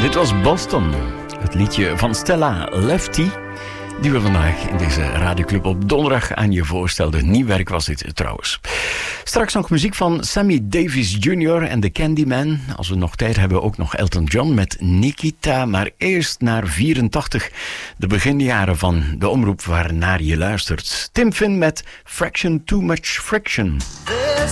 Dit was Boston, het liedje van Stella Lefty, die we vandaag in deze radioclub op donderdag aan je voorstelden. Nieuw werk was dit trouwens. Straks nog muziek van Sammy Davis Jr. en The Candyman. Als we nog tijd hebben, ook nog Elton John met Nikita. Maar eerst naar 84, de beginjaren van de omroep waarnaar je luistert. Tim Finn met Fraction Too Much Friction. There's